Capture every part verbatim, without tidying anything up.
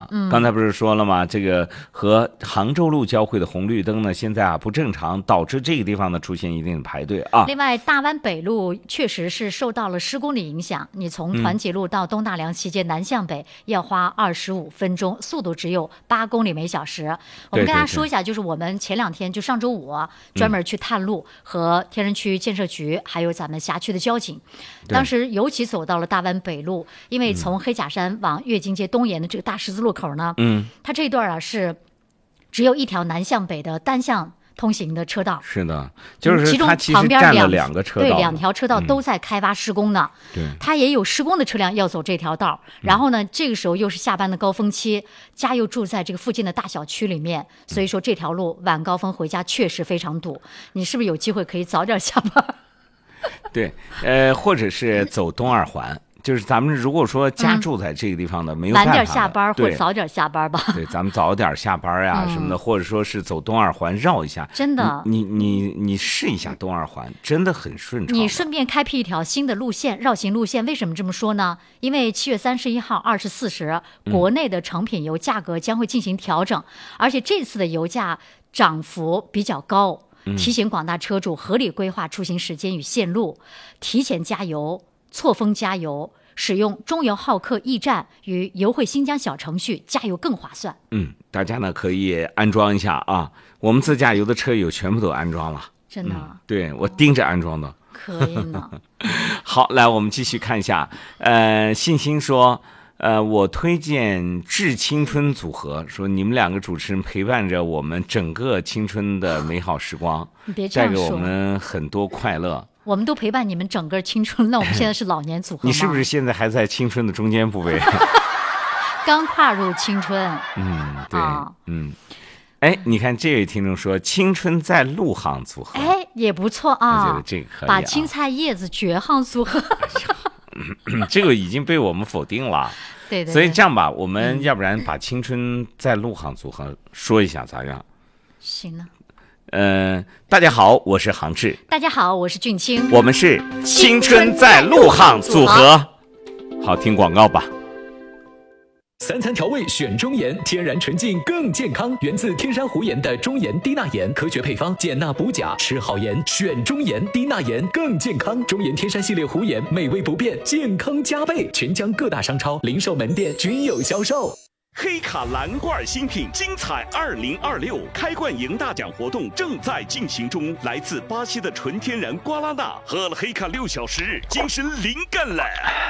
嗯， 刚才不是说了吗？这个和杭州路交汇的红绿灯呢，现在啊不正常，导致这个地方呢出现一定的排队啊。 另外，大湾北路确实是受到了施工的影响，你从团结路到东大梁期间南向北要花二十五分钟，速度只有八公里每小时。我们跟大家说一下，就是我们前两天就上周五、啊、专门去探路，和天人区建设局还有咱们辖区的交警，当时尤其走到了大湾北路，因为从黑甲山往越京街东沿的这个大十字路口呢， 嗯， 它这段啊是只有一条南向北的单向通行的车道。 是的，就是其中它其旁边实占了两个车道， 对，两条车道都在开发施工呢。 对， 它也有施工的车辆要走这条道，然后呢，这个时候又是下班的高峰期，家又住在这个附近的大小区里面，所以说这条路晚高峰回家确实非常堵。你是不是有机会可以早点下班？ 对，呃，或者是走东二环。就是咱们如果说家住在这个地方的，嗯、没有办法晚点下班或早点下班吧。 对，咱们早点下班呀、嗯、什么的，或者说是走东二环绕一下。 真的， 你你你你试一下东二环，真的很顺畅。 你顺便开辟一条新的路线，绕行路线。为什么这么说呢？因为七月三十一号二十四时，国内的成品油价格将会进行调整，嗯、而且这次的油价涨幅比较高，提醒广大车主合理规划出行时间与线路，提前加油。错峰加油，使用中油浩克驿站与油汇新疆小程序加油更划算。 嗯，大家呢可以安装一下啊，我们自驾游的车友全部都安装了， 真的。 嗯、对我盯着安装的。 可以呢。 好，来我们继续看一下。呃，信心说，呃，我推荐致青春组合，说你们两个主持人陪伴着我们整个青春的美好时光，带给我们很多快乐。 我们都陪伴你们整个青春，那我们现在是老年组合吗？ 你是不是现在还在青春的中间部位？ 刚跨入青春。 嗯，对， 啊、 嗯，哎，你看这位听众说，青春在路行组合， 哎，也不错啊。 我觉得这个可以、啊。 把青菜叶子绝行组合， 哎、这个已经被我们否定了。 对, 对对。 所以这样吧，我们要不然把青春在路行组合说一下，咋样？ 行呢。 呃，大家好，我是杭志。 大家好，我是俊清。 我们是青春在路行组合。好，听广告吧。 三餐调味选中盐，天然纯净更健康，源自天山湖盐的中盐低钠盐，科学配方，减钠补钾，吃好盐选中盐，低钠盐更健康。中盐天山系列湖盐，美味不变，健康加倍，全疆各大商超、零售门店均有销售。 黑卡蓝罐新品精彩二零二六开罐赢大奖活动正在进行中，来自巴西的纯天然瓜拉纳，喝了黑卡六小时，精神灵感了。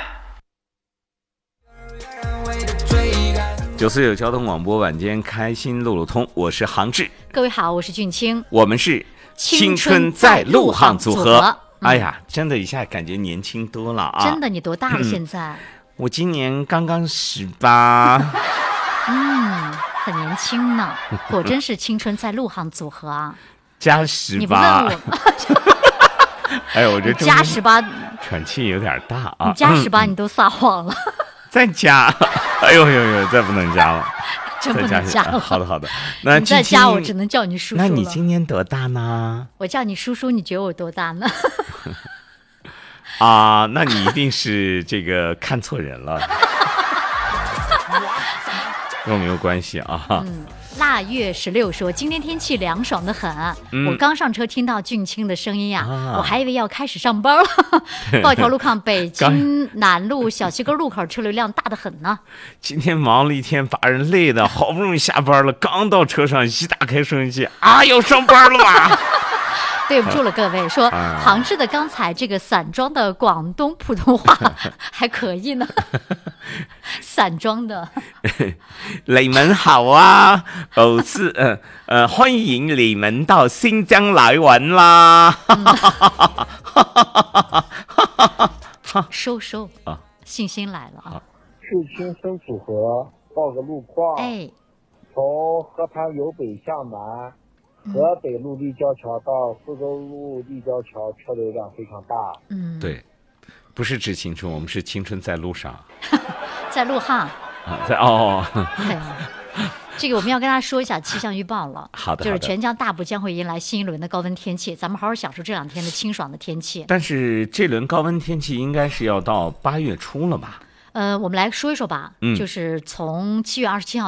九四九交通广播晚间开心路路通，我是杭志。 各位好，我是俊清， 我们是青春在路行组合。嗯、哎呀，真的一下感觉年轻多了啊！ 真的，你多大了现在？ 嗯、我今年刚刚十八。 嗯，很年轻呢，果真是青春在路行组合啊！ 加十八， 你不问我吗？ 哎呦，我这加十八， 喘气有点大啊！ 你加十八，你都撒谎了。 再加，哎呦呦呦，再不能加了， 真不能加了。 好的好的，那你再加我只能叫你叔叔了。 那你今年多大呢？ 我叫你叔叔，你觉得我多大呢？ 啊，那你一定是这个看错人了。跟我没有关系啊。 嗯，腊月十六说今天天气凉爽的很、嗯、我刚上车听到俊清的声音呀、啊，我还以为要开始上班了。报条路况北京南路小西沟路口车流量大得很呢。 今天忙了一天，把人累的，好不容易下班了，刚到车上一打开收音机，啊，要上班了吧？ 对不住了各位，说杭志的刚才这个散装的广东普通话还可以呢。散装的你们好啊，我是呃呃欢迎你们到新疆来玩啦。 收收啊，信心来了啊。 是青春组合报个路况， 哎， 从河滩由北向南，河北路立交桥到苏州路立交桥车流量非常大。 嗯， 对，不是致青春，我们是青春在路上， 在路上啊，在哦。 对，这个我们要跟大家说一下气象预报了。 好的， 就是全疆大部将会迎来新一轮的高温天气，咱们好好享受这两天的清爽的天气。 但是这轮高温天气应该是要到八月初了吧？ 呃，我们来说一说吧， 嗯、 就是从七月二十七号。